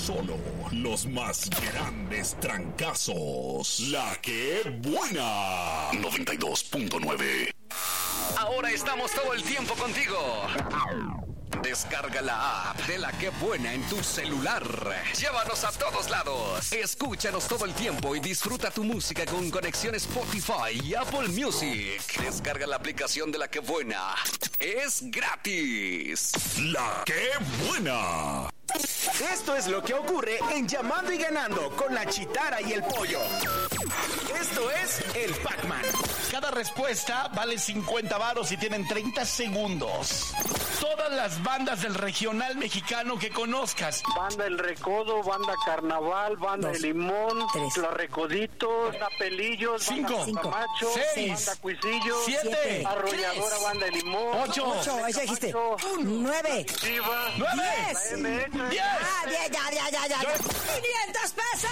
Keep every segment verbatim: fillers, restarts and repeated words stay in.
Solo los más grandes trancazos. La que buena. noventa y dos punto nueve. Ahora estamos todo el tiempo contigo. Descarga la app de La Que Buena en tu celular. Llévanos a todos lados. Escúchanos todo el tiempo y disfruta tu música con conexión Spotify y Apple Music. Descarga la aplicación de La Que Buena. Es gratis. La Que Buena. Esto es lo que ocurre en Llamando y Ganando con la Chitara y el Pollo. Esto es el Pac-Man. Cada respuesta vale cincuenta varos y tienen treinta segundos. Todas las bandas del regional mexicano que conozcas. Banda El Recodo, Banda Carnaval, Banda Dos, El Limón, tres, Los Recoditos, Banda Pelillos, cinco, Banda Camacho, seis, Banda Cuisillo, siete, Arrolladora, tres, Banda El Limón, ocho, ocho, eso dijiste. Ocho, Nueve. Chiva, nueve, Diez. la M X, diez. Ah, ya, ya, ya, ya, ya. ¡quinientos pesos!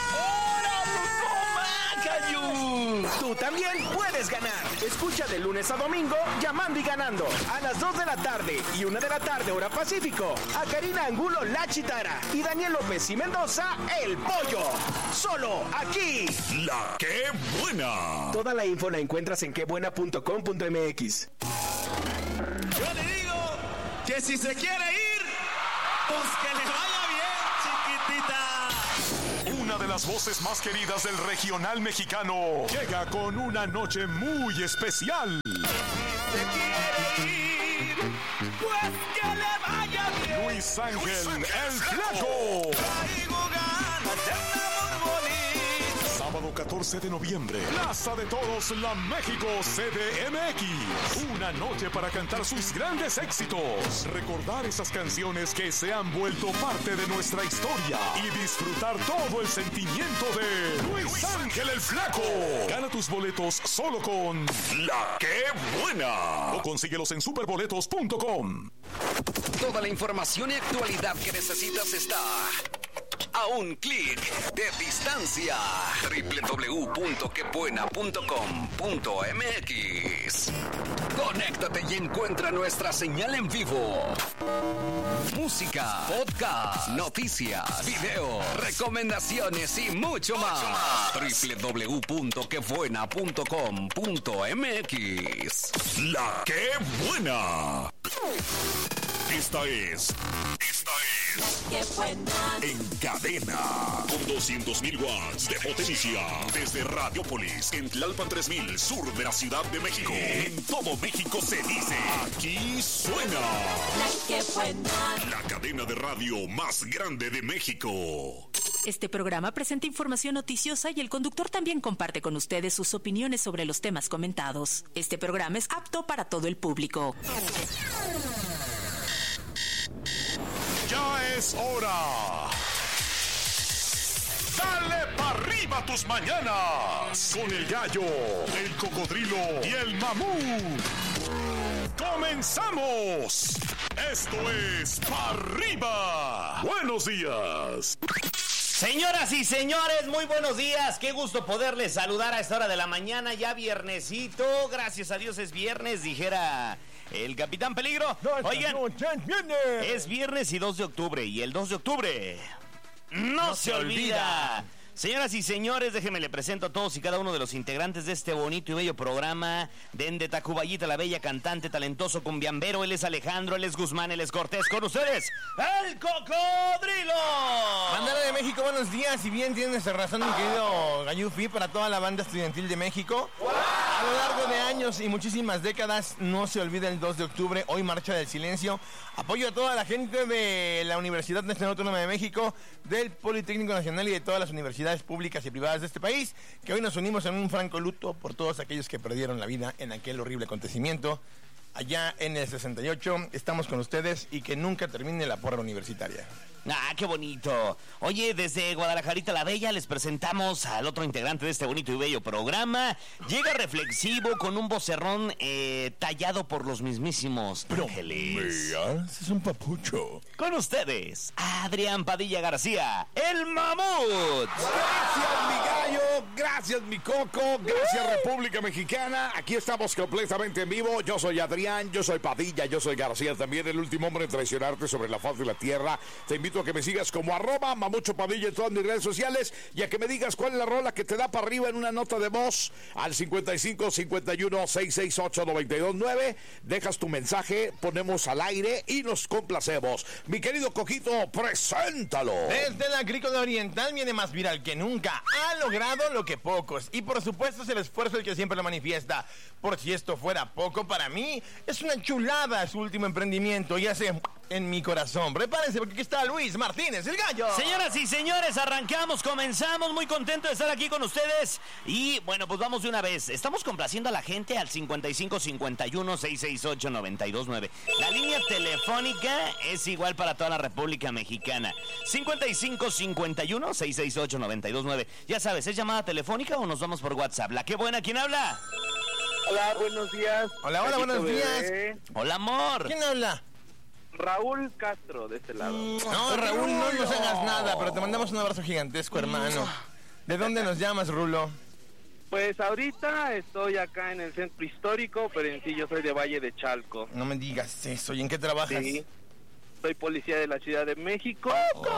¡Cayú! Tú también puedes ganar. Escucha de lunes a domingo Llamando y Ganando a las dos de la tarde y una de la tarde hora Pacífico a Karina Angulo La Chitara y Daniel López y Mendoza El Pollo. Solo aquí. La Que Buena. Toda la info la encuentras en quebuena punto com punto m x. Yo le digo que si se quiere ir, pues que le vaya bien, chiquitita. Una de las voces más queridas del regional mexicano llega con una noche muy especial. Se quiere ir, pues que le vaya bien. Luis Ángel, el Flaco. Traigo ganas de un amor bonito. Sábado catorce de noviembre, Plaza de Toros, La México, C D M X. Una noche para cantar sus grandes éxitos, recordar esas canciones que se han vuelto parte de nuestra historia y disfrutar todo el sentimiento de Luis Ángel el Flaco. Gana tus boletos solo con La Que Buena o consíguelos en superboletos punto com. Toda la información y actualidad que necesitas está a un clic de distancia. doble u doble u doble u punto que buena punto com punto m x. Conéctate y encuentra nuestra señal en vivo. Música, podcast, noticias, video, recomendaciones y mucho más. doble u doble u doble u punto que buena punto com punto m x. La Que Buena. Esta es... Esta es... ¡Qué buena! En cadena, con doscientos mil watts de potencia, desde Radiopolis, en Tlalpan tres mil, sur de la Ciudad de México. En todo México se dice, aquí suena ¡La que buena! la cadena de radio más grande de México. Este programa presenta información noticiosa y el conductor también comparte con ustedes sus opiniones sobre los temas comentados. Este programa es apto para todo el público. Ya es hora. Dale para arriba tus mañanas con el gallo, el cocodrilo y el mamut. ¡Comenzamos! Esto es Pa' Arriba. Buenos días. Señoras y señores, muy buenos días. Qué gusto poderles saludar a esta hora de la mañana, ya viernesito. Gracias a Dios es viernes, dijera el Capitán Peligro. Oigan, es viernes y dos de octubre, y el dos de octubre no, no se, se olvida. olvida. Señoras y señores, déjenme le presento a todos y cada uno de los integrantes de este bonito y bello programa. De Tacubayita, la bella cantante, talentoso cumbiambero. Él es Alejandro, él es Guzmán, él es Cortés. Con ustedes, el Cocodrilo. Bandera de México, buenos días. Y bien tienes razón, mi querido Gayufi, para toda la banda estudiantil de México. A lo largo de años y muchísimas décadas, no se olvida el dos de octubre, hoy marcha del silencio. Apoyo a toda la gente de la Universidad Nacional Autónoma de México, del Politécnico Nacional y de todas las universidades públicas y privadas de este país, que hoy nos unimos en un franco luto por todos aquellos que perdieron la vida en aquel horrible acontecimiento. Allá en el sesenta y ocho, estamos con ustedes y que nunca termine la porra universitaria. Ah, qué bonito. Oye, desde Guadalajarita la Bella les presentamos al otro integrante de este bonito y bello programa. Llega reflexivo con un vocerrón eh, tallado por los mismísimos ángeles. Es un papucho. Con ustedes, Adrián Padilla García, el Mamut. Gracias, mi gallo. Gracias, mi Coco. Gracias, República Mexicana. Aquí estamos completamente en vivo. Yo soy Adrián, yo soy Padilla, yo soy García. También el último hombre en traicionarte sobre la faz de la tierra. Te invito invito a que me sigas como arroba Mamucho Padilla en todas mis redes sociales y a que me digas cuál es la rola que te da para arriba en una nota de voz al cincuenta y cinco cincuenta y uno seiscientos sesenta y ocho noventa y dos nueve. Dejas tu mensaje, ponemos al aire y nos complacemos. Mi querido Coquito, preséntalo. Desde la agrícola oriental viene más viral que nunca. Ha logrado lo que pocos. Y por supuesto es el esfuerzo el que siempre lo manifiesta. Por si esto fuera poco para mí, es una chulada su último emprendimiento. Y hace en mi corazón. Prepárense porque aquí está Luis Martínez, el gallo. Señoras y señores, arrancamos, comenzamos. Muy contento de estar aquí con ustedes. Y bueno, pues vamos de una vez. Estamos complaciendo a la gente al cincuenta y cinco cincuenta y uno seiscientos sesenta y ocho noventa y dos nueve. La línea telefónica es igual para toda la República Mexicana. cincuenta y cinco cincuenta y uno seiscientos sesenta y ocho noventa y dos nueve. Ya sabes, ¿es llamada telefónica o nos vamos por WhatsApp? La qué buena, ¿quién habla? Hola, buenos días. Hola, hola, buenos días. Hola, amor. ¿Quién habla? Raúl Castro, de este lado. No, Raúl, no nos hagas nada, pero te mandamos un abrazo gigantesco, hermano. ¿De dónde nos llamas, Rulo? Pues ahorita estoy acá en el centro histórico, pero en sí yo soy de Valle de Chalco. No me digas eso. ¿Y en qué trabajas? Sí, soy policía de la Ciudad de México.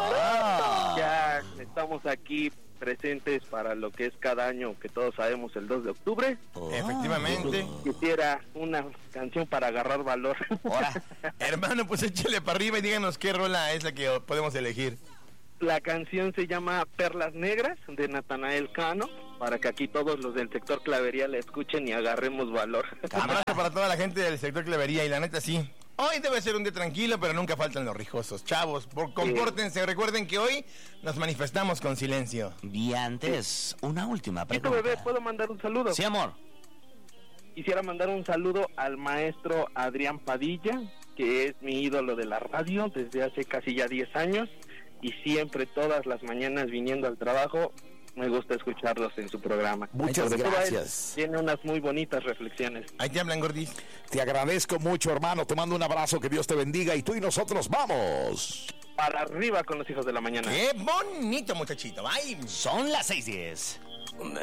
Oh. Ya estamos aquí presentes para lo que es cada año, que todos sabemos, el dos de octubre. Oh. Efectivamente. Quisiera una canción para agarrar valor. Ahora, hermano, pues échale para arriba y díganos qué rola es la que podemos elegir. La canción se llama Perlas Negras, de Natanael Cano, para que aquí todos los del sector clavería la escuchen y agarremos valor. Abrazo para toda la gente del sector clavería, y la neta sí. Hoy debe ser un día tranquilo, pero nunca faltan los rijosos. Chavos, por, compórtense, sí. Recuerden que hoy nos manifestamos con silencio. Y antes, una última pregunta. Tito Bebé, ¿puedo mandar un saludo? Sí, amor. Quisiera mandar un saludo al maestro Adrián Padilla, que es mi ídolo de la radio desde hace casi ya diez años, y siempre, todas las mañanas viniendo al trabajo, me gusta escucharlos en su programa. Muchas Sobre gracias. Todo él tiene unas muy bonitas reflexiones. Ahí te hablan, Gordis. Te agradezco mucho, hermano. Te mando un abrazo, que Dios te bendiga. Y tú y nosotros vamos para arriba con los hijos de la mañana. ¡Qué bonito, muchachito! ¡Ay! Son las seis diez. Una